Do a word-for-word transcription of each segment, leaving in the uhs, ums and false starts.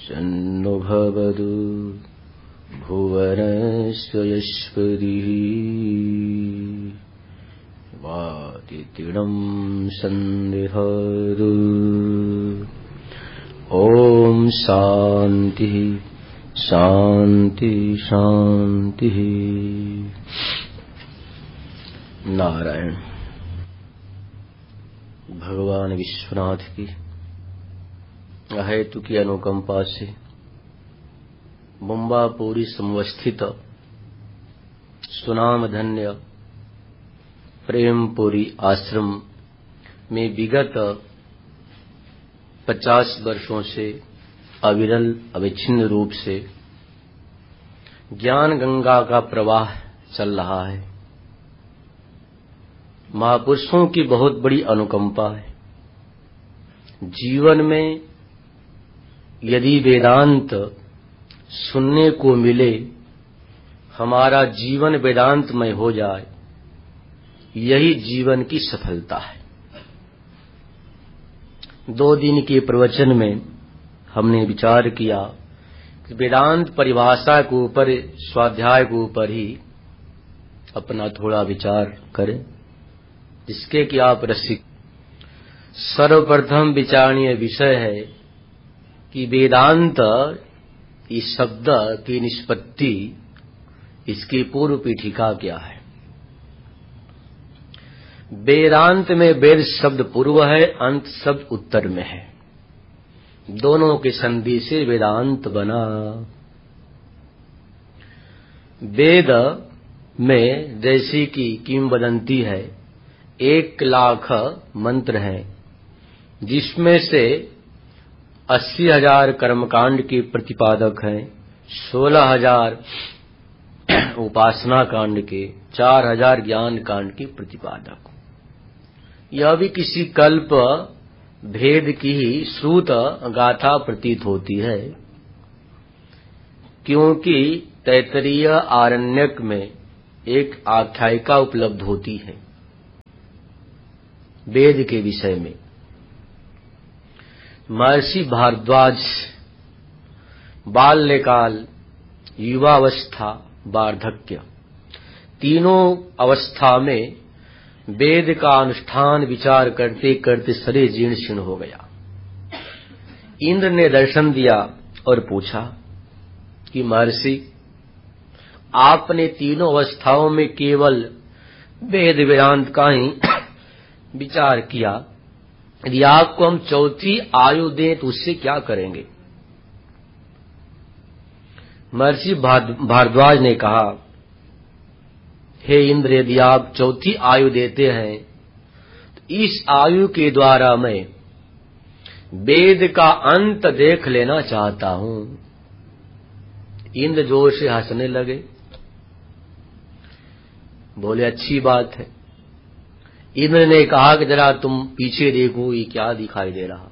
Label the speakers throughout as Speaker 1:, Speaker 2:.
Speaker 1: शन्नो भवतु भुवनस्य यस्पतिः वातितिणं सन्दिहतु। ओम शांति शांति शांति। नारायण। भगवान विश्वनाथ की अहेतु की अनुकंपा से मुंबापुरी समवस्थित सुनाम धन्य प्रेमपुरी आश्रम में विगत पचास वर्षों से अविरल अविच्छिन्न रूप से ज्ञान गंगा का प्रवाह चल रहा है। महापुरुषों की बहुत बड़ी अनुकंपा है। जीवन में यदि वेदांत सुनने को मिले, हमारा जीवन वेदांतमय हो जाए, यही जीवन की सफलता है। दो दिन के प्रवचन में हमने विचार किया कि वेदांत परिभाषा के ऊपर, स्वाध्याय के ऊपर ही अपना थोड़ा विचार करें, जिसके कि आप रसिक। सर्वप्रथम विचारणीय विषय है कि वेदांत इस शब्द की निष्पत्ति, इसकी पूर्व पीठिका क्या है। वेदांत में वेद शब्द पूर्व है, अंत शब्द उत्तर में है। दोनों के संधि से वेदांत बना। वेद में जैसी कि किंवदंती है, एक लाख मंत्र हैं, जिसमें से अस्सी हजार कर्मकांड के प्रतिपादक हैं, सोलह हजार उपासना कांड के, चार हजार ज्ञान कांड के प्रतिपादक। यह भी किसी कल्प भेद की ही श्रुत गाथा प्रतीत होती है, क्योंकि तैत्तरीय आरण्यक में एक आख्यायिका उपलब्ध होती है वेद के विषय में। महर्षि भारद्वाज बाल्यकाल, युवावस्था, वार्धक्य, तीनों अवस्था में वेद का अनुष्ठान विचार करते करते शरीर जीर्ण शीर्ण हो गया। इंद्र ने दर्शन दिया और पूछा कि महर्षि, आपने तीनों अवस्थाओं में केवल वेद वेदांत का ही विचार किया, यदि आपको हम चौथी आयु दें तो उससे क्या करेंगे। महर्षि भारद्वाज ने कहा, हे इंद्र, यदि आप चौथी आयु देते हैं तो इस आयु के द्वारा मैं वेद का अंत देख लेना चाहता हूं। इंद्र जोर से हंसने लगे, बोले अच्छी बात है। इंद्र ने कहा कि जरा तुम पीछे देखो, ये क्या दिखाई दे रहा।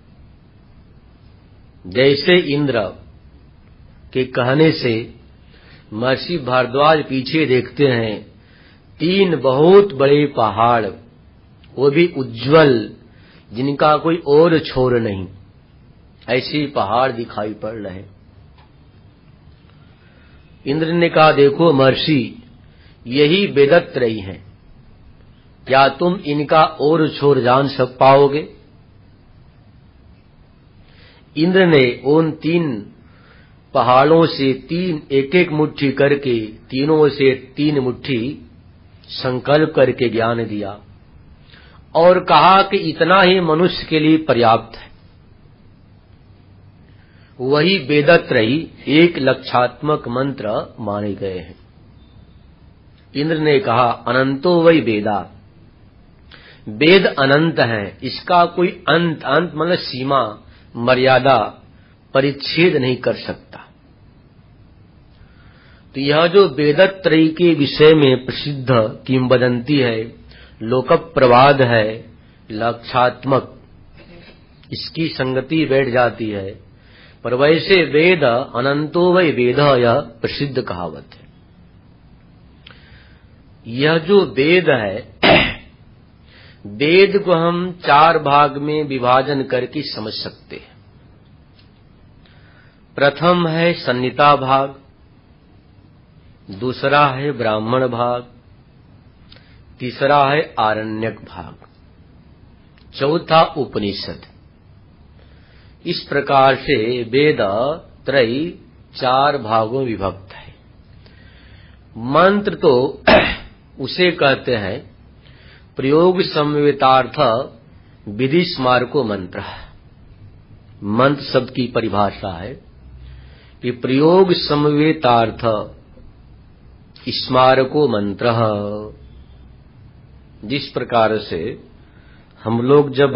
Speaker 1: जैसे इंद्र के कहने से महर्षि भारद्वाज पीछे देखते हैं, तीन बहुत बड़े पहाड़, वो भी उज्जवल, जिनका कोई और छोर नहीं, ऐसे पहाड़ दिखाई पड़ रहे। इंद्र ने कहा, देखो महर्षि, यही वेदत्रयी हैं, क्या तुम इनका और छोर जान सक पाओगे। इंद्र ने उन तीन पहाड़ों से तीन एक एक मुट्ठी करके, तीनों से तीन मुट्ठी संकल्प करके ज्ञान दिया और कहा कि इतना ही मनुष्य के लिए पर्याप्त है। वही वेदत्रयी एक लक्षात्मक मंत्र माने गए हैं। इंद्र ने कहा, अनंतो वै वेदा, वेद अनंत है, इसका कोई अंत, अंत मतलब सीमा, मर्यादा, परिच्छेद नहीं कर सकता। तो यह जो वेदत्रयी के विषय में प्रसिद्ध किंवदंती है, लोकप्रवाद है, लक्षात्मक, इसकी संगति बैठ जाती है। पर वैसे वेद अनंतो वै वेद, यह प्रसिद्ध कहावत है। यह जो वेद है, वेद को हम चार भाग में विभाजन करके समझ सकते हैं। प्रथम है संहिता भाग, दूसरा है ब्राह्मण भाग, तीसरा है आरण्यक भाग, चौथा उपनिषद। इस प्रकार से वेद त्रय चार भागों विभक्त है। मंत्र तो उसे कहते हैं प्रयोग समवेतार्थ विधि स्मारको मंत्र। मंत्र शब्द की परिभाषा है कि प्रयोग समवेतार्थ स्मारको मंत्र। जिस प्रकार से हम लोग जब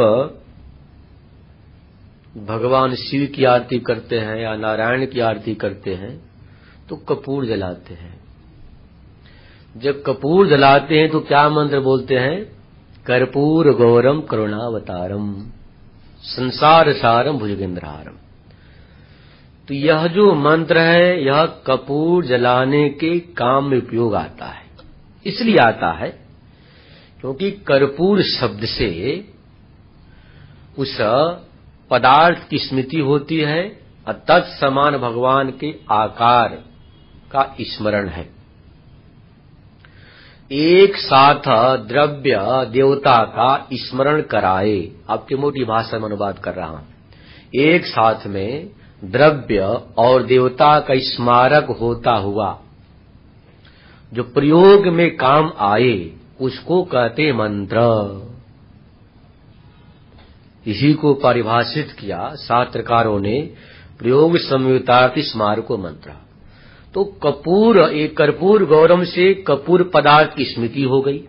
Speaker 1: भगवान शिव की आरती करते हैं या नारायण की आरती करते हैं तो कपूर जलाते हैं। जब कपूर जलाते हैं तो क्या मंत्र बोलते हैं? कर्पूर गौरम करुणावतारम संसार सारम भुजगेंद्रहारम। तो यह जो मंत्र है यह कपूर जलाने के काम में उपयोग आता है। इसलिए आता है क्योंकि कर्पूर शब्द से उस पदार्थ की स्मृति होती है और तत्समान भगवान के आकार का स्मरण है। एक साथ द्रव्य देवता का स्मरण कराए, आपकी मोटी भाषा में अनुवाद कर रहा हूं। एक साथ में द्रव्य और देवता का स्मारक होता हुआ जो प्रयोग में काम आए उसको कहते मंत्र। इसी को परिभाषित किया शास्त्रकारों ने प्रयोग संयुक्तार्थ स्मारको मंत्र। तो कपूर, एक कर्पूर गौरम से कपूर पदार्थ की स्मृति हो गई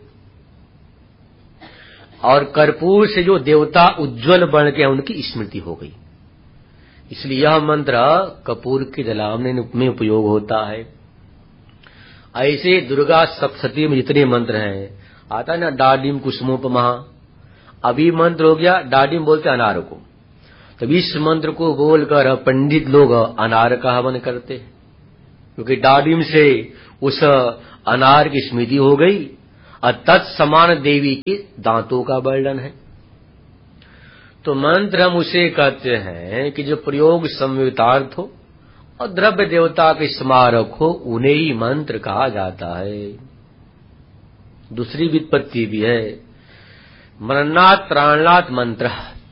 Speaker 1: और कर्पूर से जो देवता उज्जवल बन के उनकी स्मृति हो गई। इसलिए यह मंत्र कपूर के जलाने में उपयोग होता है। ऐसे दुर्गा सप्तशती में जितने मंत्र हैं, आता है ना डाडिम कुसुमोपमा, अभी मंत्र हो गया डाडिम बोलते अनार को। तब इस मंत्र को बोलकर पंडित लोग अनार का हवन करते हैं क्योंकि डाडिम से उस अनार की स्मृति हो गई और तत्समान देवी के दांतों का वर्णन है। तो मंत्र हम उसे कहते हैं कि जो प्रयोग संयुक्तार्थ हो और द्रव्य देवता के स्मारक हो उन्हें ही मंत्र कहा जाता है। दूसरी व्युत्पत्ति भी है, मननात् त्राणात् मंत्र।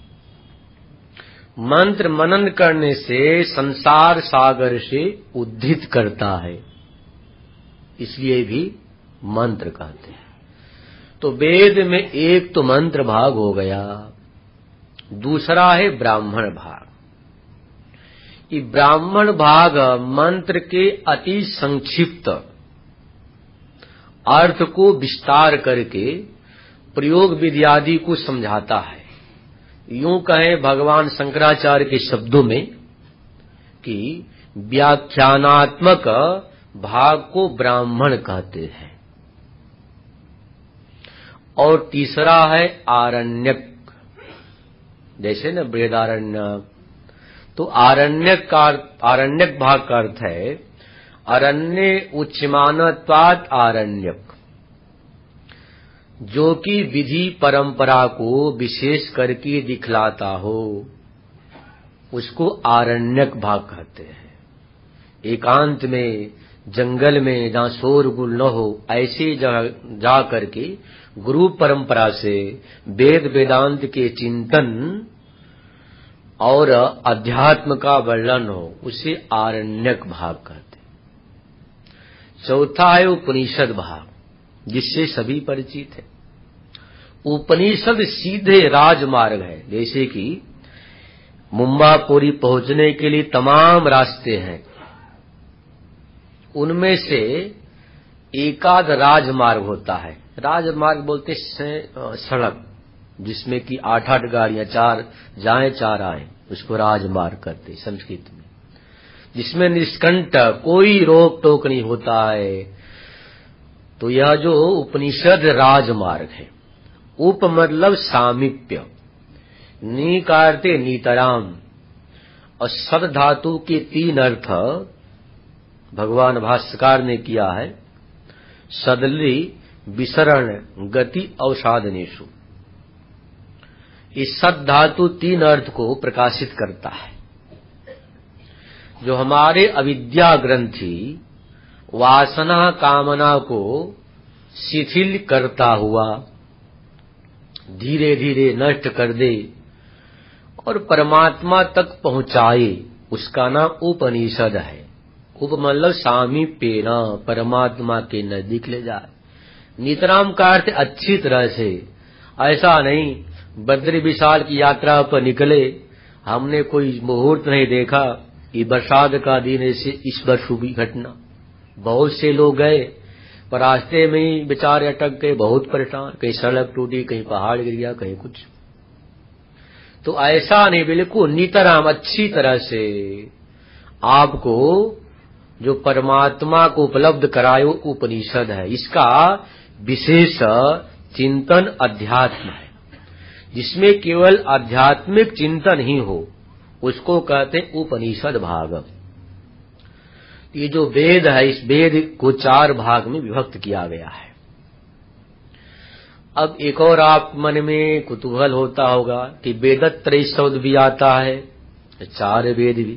Speaker 1: मंत्र मनन करने से संसार सागर से उद्धित करता है, इसलिए भी मंत्र कहते हैं। तो वेद में एक तो मंत्र भाग हो गया, दूसरा है ब्राह्मण भाग। ये ब्राह्मण भाग मंत्र के अति संक्षिप्त अर्थ को विस्तार करके प्रयोग विधि आदि को समझाता है। यूं कहें भगवान शंकराचार्य के शब्दों में कि व्याख्यानात्मक भाग को ब्राह्मण कहते हैं। और तीसरा है आरण्यक, जैसे न बृहदारण्यक। तो आरण्यक का आरण्यक भाग का अर्थ है अरण्य उच्चमानत्वात् आरण्यक, जो कि विधि परंपरा को विशेष करके दिखलाता हो, उसको आरण्यक भाग कहते हैं। एकांत में जंगल में जहाँ शोरगुल न हो ऐसे जगह जा करके गुरु परंपरा से वेद वेदांत के चिंतन और अध्यात्म का वर्णन हो, उसे आरण्यक भाग कहते हैं। चौथा है उपनिषद भाग, जिससे सभी परिचित है। उपनिषद सीधे राजमार्ग है। जैसे कि मुंबापुरी पहुंचने के लिए तमाम रास्ते हैं, उनमें से एकाध राजमार्ग होता है। राजमार्ग बोलते सड़क जिसमें कि आठ आठ गाड़ियां, चार जाएं चार आए, उसको राजमार्ग करते संस्कृत में, जिसमें निष्कंटक कोई रोक टोक नहीं होता है। तो यह जो उपनिषद राजमार्ग है, उप मतलब सामीप्य, नी का अर्थ नीतराम, और सद धातु के तीन अर्थ भगवान भाष्यकार ने किया है। सदली विसरण गति अवसाधनेषु, इस सद धातु तीन अर्थ को प्रकाशित करता है। जो हमारे अविद्या ग्रंथि वासना कामना को शिथिल करता हुआ धीरे धीरे नष्ट कर दे और परमात्मा तक पहुंचाए, उसका नाम उपनिषद है। उप मतलब सामीप्येन, परमात्मा के नजदीक ले जाए। नितराम का अर्थ अच्छी तरह से, ऐसा नहीं बद्री विशाल की यात्रा पर निकले, हमने कोई मुहूर्त नहीं देखा, ये बरसात का दिन ऐसे इस वर्ष हुई घटना, बहुत से लोग गए पर रास्ते में ही बेचारे अटक गए, बहुत परेशान, कहीं सड़क टूटी, कहीं पहाड़ गिर गया, कहीं कुछ। तो ऐसा नहीं, बिल्कुल नितराम अच्छी तरह से आपको जो परमात्मा को उपलब्ध कराए वो उपनिषद है। इसका विशेष चिंतन अध्यात्म है, जिसमें केवल आध्यात्मिक चिंतन ही हो, उसको कहते हैं उपनिषद भाग। ये जो वेद है, इस वेद को चार भाग में विभक्त किया गया है। अब एक और आप मन में कुतूहल होता होगा कि वेदत्रय शब्द भी आता है, चार वेद भी।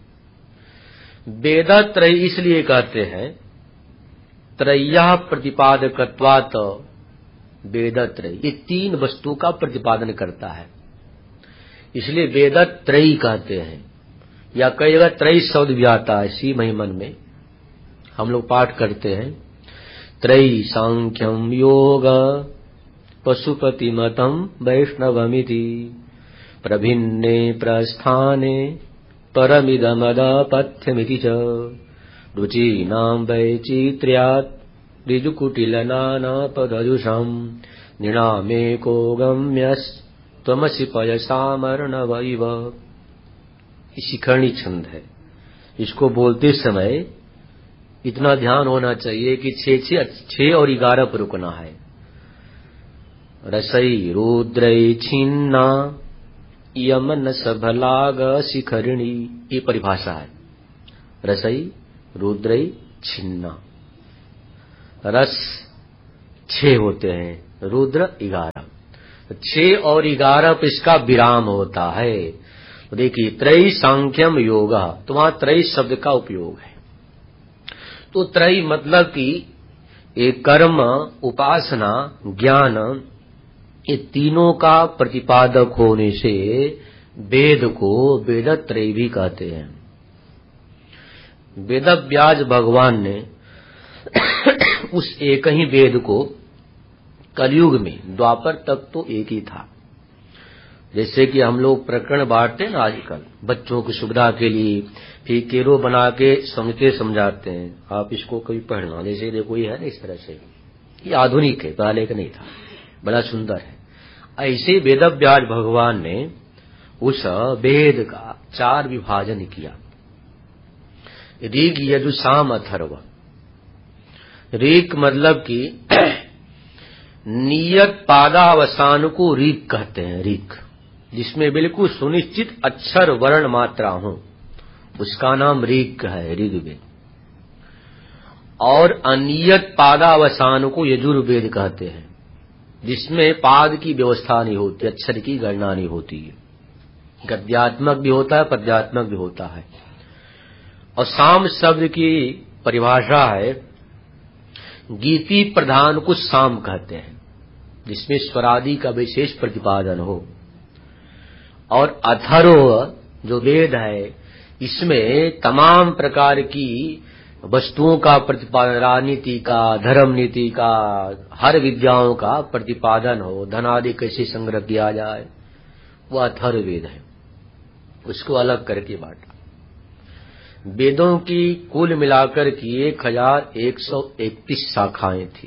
Speaker 1: वेदत्रय इसलिए कहते हैं, त्रय्यः प्रतिपादकत्वात् वेदत्रय, ये तीन वस्तु का प्रतिपादन करता है, इसलिए वेदत्रयी कहते हैं। या कई जगह त्रय शब्द भी आता है, इसी महिमन में हम लोग पाठ करते हैं, त्रयी सांख्यम योग पशुपति मतम वैष्णवमिति प्रभिन्ने प्रस्थाने परमिदमदपथ्यमिति च रुचीनां वैचित्र्यात् ऋजुकुटिलनानापदजुषं नृणामेको गम्यस्त्वमसि पयसामर्णवैव। शिखरणी छंद है, इसको बोलते समय इतना ध्यान होना चाहिए कि छह छह छह और ग्यारह पर रुकना है। रसई रुद्रई छिन्ना यमन सभलाग शिखरिणी, ये परिभाषा है। रसई रुद्रई छिन्ना, रस छह होते हैं, रुद्र ग्यारह, छह और ग्यारह पर इसका विराम होता है। तो देखिए त्रयी सांख्यम योग, तो वहां त्रयी शब्द का उपयोग है। तो त्रयी मतलब कि एक कर्म, उपासना, ज्ञान, ये तीनों का प्रतिपादक होने से वेद को वेदत्रयी भी कहते हैं। वेदव्यास भगवान ने उस एक ही वेद को कलयुग में, द्वापर तक तो एक ही था, जैसे कि हम लोग प्रकरण बांटते हैं ना आजकल बच्चों की सुविधा के लिए, फिर केरो बना के समझते समझाते हैं, आप इसको कभी पढ़ना, जैसे देखो ये है ना इस तरह से, ये आधुनिक है, पहले का नहीं था, बड़ा सुंदर है। ऐसे वेदव्यास भगवान ने उस वेद का चार विभाजन किया, ऋग यजु साम अथर्व। ऋग मतलब कि नियत पादावसान को ऋग कहते हैं, ऋग जिसमें बिल्कुल सुनिश्चित अक्षर वर्ण मात्रा हो, उसका नाम ऋग है, ऋग्वेद। और अनियत पादावसान को यजुर्वेद कहते हैं, जिसमें पाद की व्यवस्था नहीं होती, अक्षर की गणना नहीं होती है, गद्यात्मक भी होता है, पद्यात्मक भी होता है। और साम शब्द की परिभाषा है, गीति प्रधान को साम कहते हैं, जिसमें स्वरादि का विशेष प्रतिपादन हो। और अथर्व जो वेद है, इसमें तमाम प्रकार की वस्तुओं का प्रतिपादन, राजनीति का, धर्म नीति का, हर विद्याओं का प्रतिपादन हो, धनादि कैसे संग्रह किया जाए, वह अथर्ववेद है। उसको अलग करके बांटा। वेदों की कुल मिलाकर की एक हजार एक सौ इकतीस शाखाएं थी।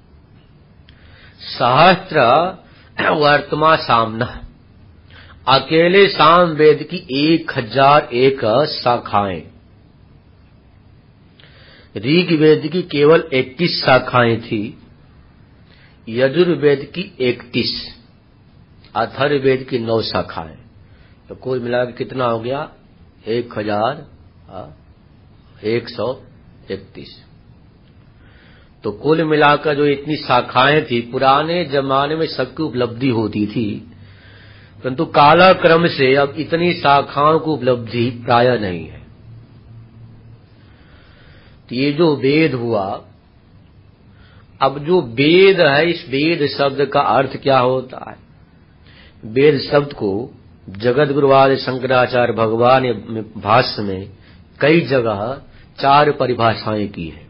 Speaker 1: सहस्त्र वर्तमा सामना, अकेले साम वेद की एक हजार एक शाखाएं, ऋग्वेद की केवल इक्कीस शाखाएं थी, यजुर्वेद की इकतीस, अथर्ववेद की नौ शाखाएं, तो कुल मिलाकर कितना हो गया, एक हजार एक सौ इकतीस। तो कुल मिलाकर जो इतनी शाखाएं थी, पुराने जमाने में सबकी उपलब्धि होती थी, परंतु कालक्रम से अब इतनी शाखाओं की उपलब्धि प्राय नहीं है। तो ये जो वेद हुआ, अब जो वेद है, इस वेद शब्द का अर्थ क्या होता है? वेद शब्द को जगत गुरुवाद शंकराचार्य भगवान ने भाष्य में कई जगह चार परिभाषाएं की है।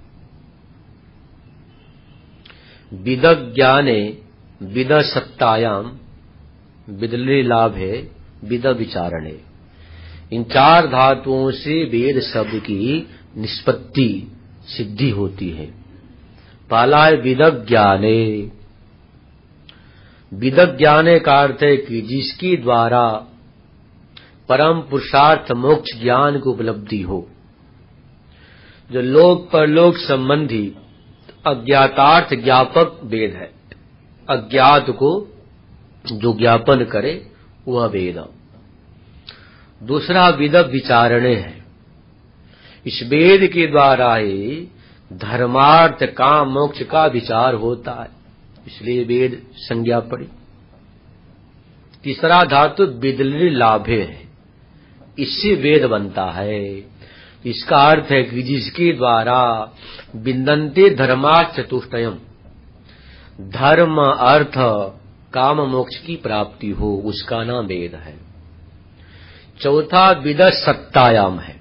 Speaker 1: विद ज्ञाने विद सत्तायाम विदले लाभे विद विचारणे। इन चार धातुओं से वेद शब्द की निष्पत्ति सिद्धि होती है। पहला है विद ज्ञाने। विद ज्ञाने का अर्थ है कि जिसके द्वारा परम पुरुषार्थ मोक्ष ज्ञान की उपलब्धि हो, जो लोक परलोक संबंधी अज्ञातार्थ ज्ञापक वेद है। अज्ञात को जो ज्ञापन करे वह वेद। दूसरा विद विचारणे है। इस वेद के द्वारा ही धर्मार्थ काम मोक्ष का विचार होता है, इसलिए वेद संज्ञा पड़ी। तीसरा धातु विदले लाभे है, इससे वेद बनता है। इसका अर्थ है कि जिसके द्वारा विन्दन्ते धर्मार्थ चतुष्टयम्, धर्म अर्थ काम मोक्ष की प्राप्ति हो, उसका नाम वेद है। चौथा विद सत्तायाम है।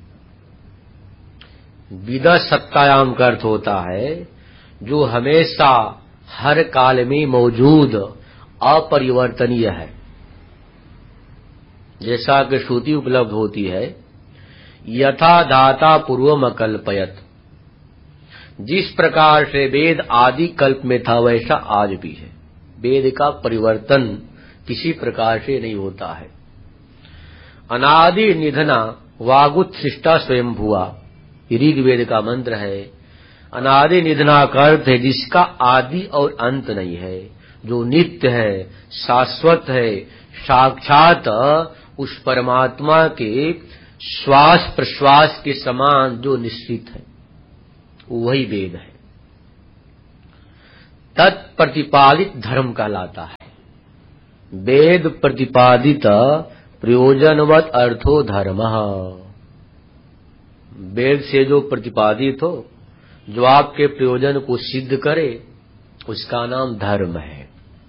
Speaker 1: विद सत्तायाम का अर्थ होता है जो हमेशा हर काल में मौजूद अपरिवर्तनीय है। जैसा कि श्रुति उपलब्ध होती है, यथा धाता पूर्वम अकल्पयत, जिस प्रकार से वेद आदि कल्प में था वैसा आज भी है। वेद का परिवर्तन किसी प्रकार से नहीं होता है। अनादि निधना वागुत्सृष्टा स्वयं भुआ, ऋग्वेद का मंत्र है। अनादि निधना का अर्थ है जिसका आदि और अंत नहीं है, जो नित्य है, शाश्वत है, साक्षात उस परमात्मा के श्वास प्रश्वास के समान जो निश्चित है, वही वेद है। तत्प्रतिपादित धर्म कहलाता है। वेद प्रतिपादित प्रयोजनवत अर्थो धर्म। वेद से जो प्रतिपादित हो, जो आपके प्रयोजन को सिद्ध करे, उसका नाम धर्म है।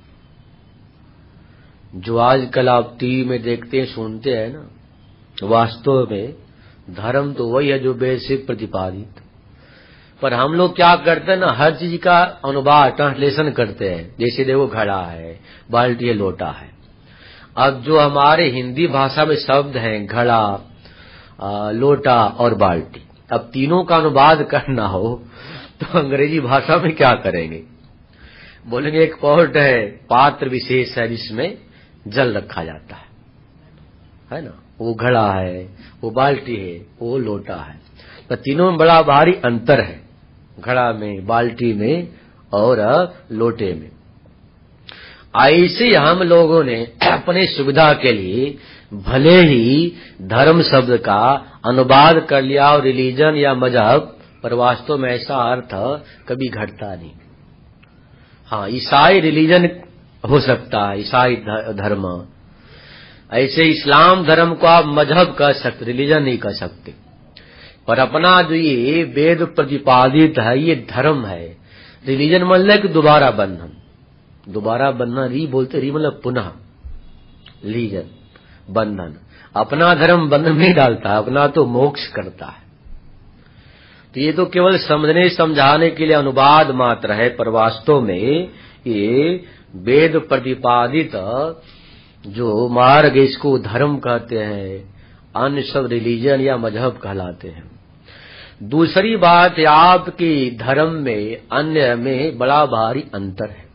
Speaker 1: जो आजकल आप टीवी में देखते हैं, सुनते हैं ना, वास्तव में धर्म तो वही है जो वेद से प्रतिपादित। पर हम लोग क्या करते हैं ना, हर चीज का अनुवाद ट्रांसलेशन करते हैं। जैसे देखो घड़ा है, बाल्टी है, लोटा है। अब जो हमारे हिंदी भाषा में शब्द हैं घड़ा, लोटा और बाल्टी, अब तीनों का अनुवाद करना हो तो अंग्रेजी भाषा में क्या करेंगे? बोलेंगे एक पॉट है, पात्र विशेष है जिसमें जल रखा जाता है, है ना, वो घड़ा है, वो बाल्टी है, वो लोटा है। तो तीनों में बड़ा भारी अंतर है, घड़ा में, बाल्टी में और लोटे में। ऐसे हम लोगों ने अपने सुविधा के लिए भले ही धर्म शब्द का अनुवाद कर लिया और रिलीजन या मजहब, पर वास्तव में ऐसा अर्थ कभी घटता नहीं। हाँ, ईसाई रिलीजन हो सकता है, ईसाई धर्म। ऐसे इस्लाम धर्म को आप मजहब कह सकते, रिलीजन नहीं कह सकते। पर अपना जो ये वेद प्रतिपादित है, ये धर्म है। रिलीजन मतलब कि दोबारा बंधन, दोबारा बंधन, री बोलते, री मतलब पुनः, रिलीजन बंधन। अपना धर्म बंधन नहीं डालता है, अपना तो मोक्ष करता है। तो ये तो केवल समझने समझाने के लिए अनुवाद मात्र है, पर वास्तव में ये वेद प्रतिपादित जो मार्ग, इसको धर्म कहते हैं, अन्य सब रिलीजन या मजहब कहलाते हैं। दूसरी बात, आपके धर्म में अन्य में बड़ा भारी अंतर है।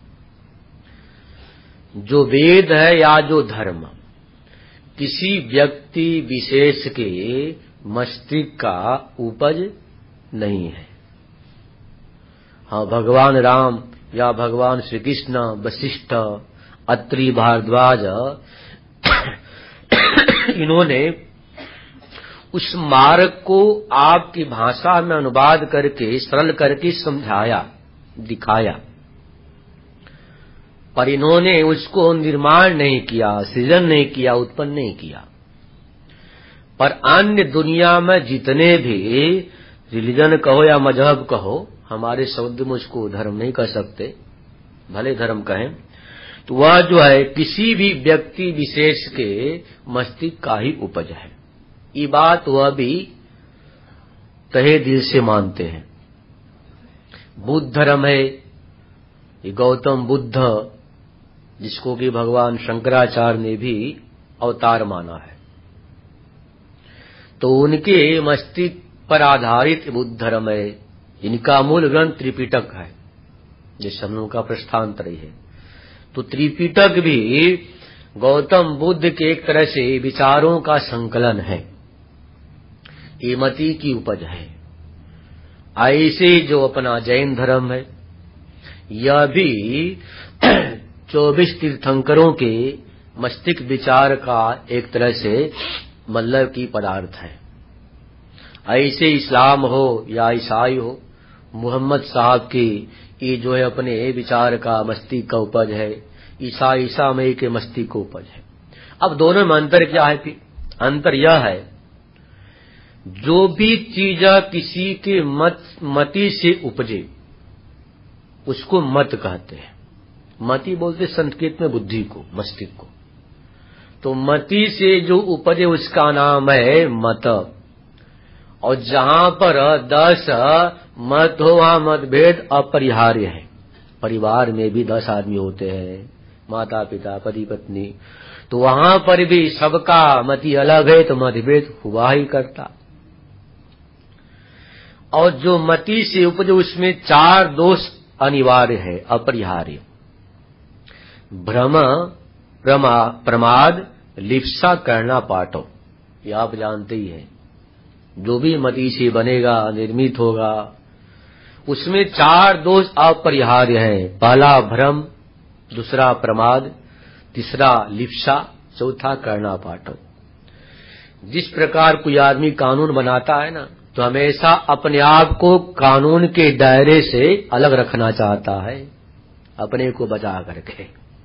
Speaker 1: जो वेद है या जो धर्म, किसी व्यक्ति विशेष के मस्तिष्क का उपज नहीं है। हाँ, भगवान राम या भगवान श्री कृष्ण, वशिष्ठ, अत्रि, भारद्वाज, इन्होंने उस मार्ग को आपकी भाषा में अनुवाद करके, सरल करके समझाया, दिखाया, पर इन्होंने उसको निर्माण नहीं किया, सृजन नहीं किया, उत्पन्न नहीं किया। पर अन्य दुनिया में जितने भी रिलीजन कहो या मजहब कहो, हमारे शब्द में उसको धर्म नहीं कह सकते, भले धर्म कहें, तो वह जो है किसी भी व्यक्ति विशेष के मस्तिष्क का ही उपज है। ये बात वह भी तहे दिल से मानते हैं। बुद्ध धर्म है, ये गौतम बुद्ध जिसको कि भगवान शंकराचार्य ने भी अवतार माना है, तो उनके मस्तिष्क पर आधारित बुद्ध धर्म है। इनका मूल ग्रंथ त्रिपिटक है, जैसे हम लोगों का प्रस्थानत्रय है। तो त्रिपिटक भी गौतम बुद्ध के एक तरह से विचारों का संकलन है, ये मति की उपज है। ऐसे जो अपना जैन धर्म है, यह भी चौबीस तीर्थंकरों के मस्तिष्क विचार का एक तरह से मतलब की पदार्थ है। ऐसे इस्लाम हो या ईसाई हो, मोहम्मद साहब की ये जो है अपने विचार का मस्तिष्क का उपज है, ईसा ईसा मई के मस्तिष्क का उपज है। अब दोनों में अंतर क्या है? फिर अंतर यह है, जो भी चीज किसी के मत मति से उपजे उसको मत कहते हैं। मति बोलते संस्कृत में बुद्धि को, मस्तिष्क को। तो मति से जो उपजे उसका नाम है मत। और जहां पर दस मत हो वहां मतभेद अपरिहार्य है। परिवार में भी दस आदमी होते हैं, माता पिता पति पत्नी, तो वहां पर भी सबका मति अलग है, तो मतभेद हुआ ही करता। और जो मति से उपजे उसमें चार दोष अनिवार्य है, अपरिहार्य। भ्रम, प्रमा, प्रमाद, लिप्सा, करना पाठो, ये आप जानते ही हैं। जो भी मति से बनेगा, निर्मित होगा, उसमें चार दोष अपरिहार्य हैं। पहला भ्रम, दूसरा प्रमाद, तीसरा लिप्सा, चौथा करना पाठो। जिस प्रकार कोई आदमी कानून बनाता है ना, तो हमेशा अपने आप को कानून के दायरे से अलग रखना चाहता है, अपने को बचा करके।